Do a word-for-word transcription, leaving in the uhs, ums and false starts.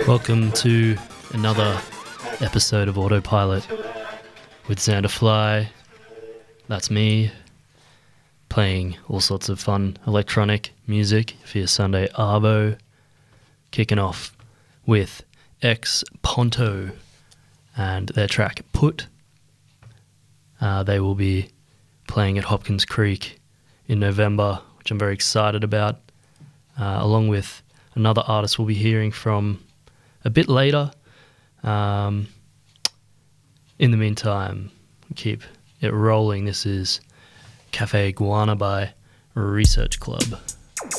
Welcome to another episode of Autopilot with Xander Fly. That's me, playing all sorts of fun electronic music for your Sunday arvo. Kicking off with Ex Ponto and their track Put. Uh, they will be playing at Hopkins Creek in November, which I'm very excited about, uh, along with another artist we'll be hearing from a bit later. Um, in the meantime, keep it rolling. This is Cafe Iguana by Research Club.